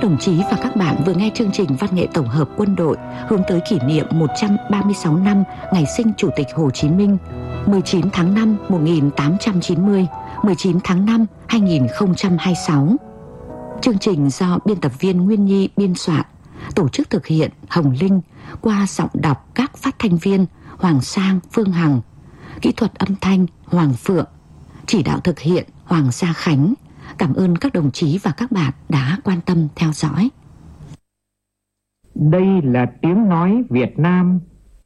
đồng chí và các bạn vừa nghe chương trình văn nghệ tổng hợp quân đội hướng tới kỷ niệm 136 năm ngày sinh Chủ tịch Hồ Chí Minh, 19 tháng 5 1890, 19 tháng 5 2026. Chương trình do biên tập viên Nguyên Nhi biên soạn, tổ chức thực hiện Hồng Linh, qua giọng đọc các phát thanh viên Hoàng Sang, Phương Hằng, kỹ thuật âm thanh Hoàng Phượng, chỉ đạo thực hiện Hoàng Gia Khánh. Cảm ơn các đồng chí và các bạn đã quan tâm theo dõi. Đây là tiếng nói Việt Nam